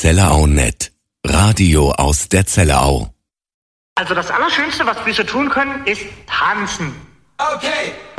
Zellerau.net. Radio aus der Zellerau. Also das Allerschönste, was Füße tun können, ist tanzen. Okay.